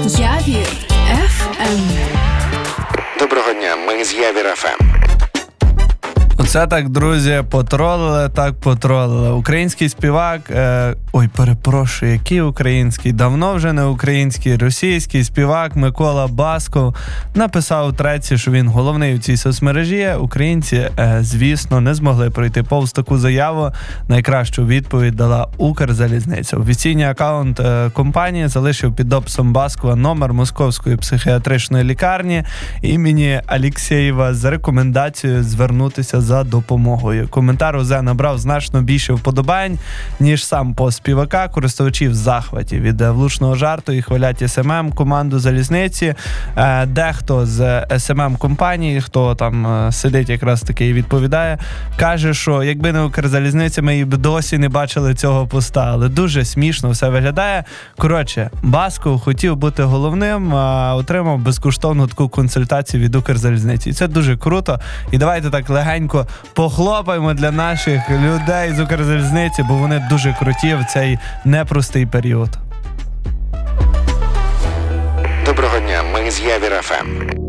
Явір FM. Доброго дня, ми з Явір FM. Оце так, друзі, потролили. Український співак, перепрошую, який український? Давно вже не український, російський співак Микола Басков написав у треці, що він головний у цій соцмережі. Українці, звісно, не змогли пройти повз таку заяву. Найкращу відповідь дала Укрзалізниця. Офіційний аккаунт компанії залишив під описом Баскова номер Московської психіатричної лікарні імені Алєксєєва з рекомендацією звернутися за допомогою. Коментар УЗ набрав значно більше вподобань, ніж сам пост співака. Користувачі в захваті від влучного жарту і хвалять СММ команду залізниці. Дехто з СММ компанії, хто там сидить якраз таки і відповідає, каже, що якби не Укрзалізниця, ми і б досі не бачили цього поста. Але дуже смішно все виглядає. Коротше, Басков хотів бути головним, а отримав безкоштовну таку консультацію від Укрзалізниці. І це дуже круто. І давайте так легенько похлопаємо для наших людей з Укрзалізниці, бо вони дуже круті в цей непростий період. Доброго дня, ми з Явір FM.